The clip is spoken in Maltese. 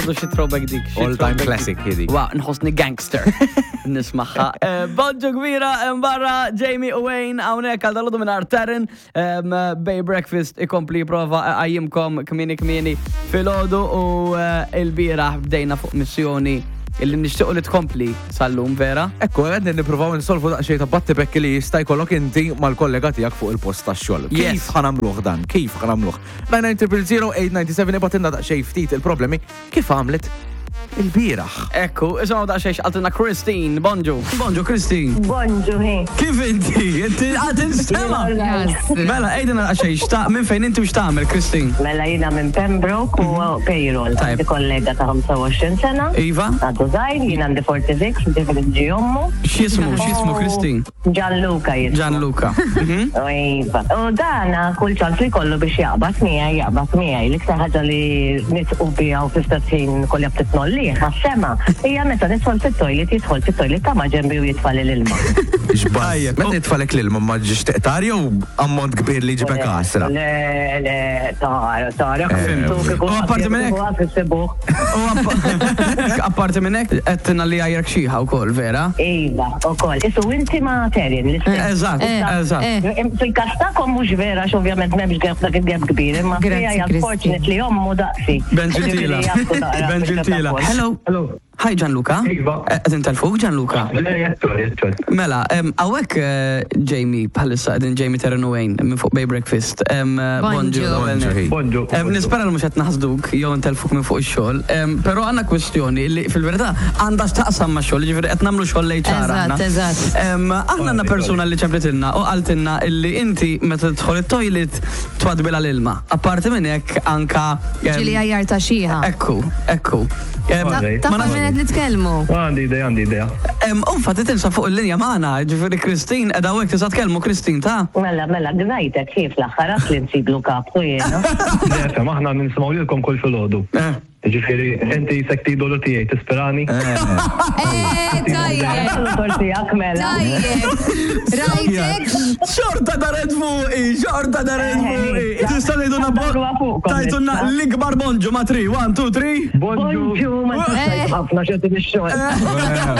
xi throwback dik. All time classic dik. Wa, nħossni gangster. Nismaħħa. Bonġu kbira barra Jamie Owain hawnhekk għal dalodu minn Taryn. Bay Breakfast ikompli prova għajjimkom kmini fil-ħodu u il-bira bdejna fuq missjoni illi nixtiequ li tkompli sal-lum vera. Ekku, għedni niprofaw nsolvu daqxej ta' battibek li jista' jkollok inti mal-kollega tiegħek fuq il-post tax-xogħol. Kif ħanamluh dan? Kif ħanamluh? 9900897 ibatinna daqxej ftit il-problemi kif għamlet il-bieraħ. Ekku, isma' daqxej għaltina Christine, bonġu. Bonġu Christine. Bonġu, Kif inti? Inti għatin stema? Mela, ejdina daqxej, minn fejn inti u x'tagħmel Christine? Mela jina minn Pembroke u payroll. Għandi kollega ta' 25 sena. Iva? Għadu zaħir, jina għandi 46, differenġi jommu. X'ismu Christine? Gianluca jismu. Gianluca. Iva. U dana kull ċans li kollu biex jaqbat miegħi. L-iktar ħaġa li nitqu bija u f-istazzin kolli għabtit nolli ħassema. Ija meta nidħol fit-toilet, jidħol fit-toilet ta' ma ġembi u jitfall l-ilma. Xbajja. Meta jitfalek l-ilma ma ġiġ teqtar jew ammont kbir li ġibek għasra? Le, tara, U apparti minnek? Apparti minnek, għettina li għajrek xieħa u kol, vera? Iva, u kol. Isu inti ma terjen. Eżat. Fil-kastakom mux vera, xovjament memx għab dak il-għab kbir, ma fija unfortunately jommu daqsi. Ben Hello. Hi Gianluca. Għedin tal-fuq Gianluca. Mela, għawek Jamie, bħalissa għedin Jamie Taryn Owain minn fuq Bay Breakfast. Bonġu. Nispera l-mux għet naħsduk, jow tal-fuq minn fuq il-xol. Pero għanna kwestjoni li fil-verita għanda xtaqsam ma xol, ġifiri għet namlu xol lej ċara. Eżat. Aħna għanna persona li ċemplitilna u għaltinna illi inti meta tħol il-toilet twadbila l-ilma. Apparti minnek anka. Ġili għajjar ta' xieħa. Ekku. Ta' minnet nitkellmu. Għandi idea. Unfa titilsa fuq il-linja maħna, ġifiri Christine, edha għek tisa tkellmu Christine, ta' Mela, għnajtek kif l-axħarat li nsiblu kaptu jena. Defa, maħna ninsmaw lilkom kull fil-ħodu. Ġifiri, enti jisek ti dolu tijaj, tisperani? Tajjeb. Tortijak mela. Rajtek? Xorta daret fuqi. Tista' ngħidulna tajtulna l-ikbar bonġu ma' 3, 1, 2, 3. Bonġu, ma t-tajt ħafna xetti bix-xogħol.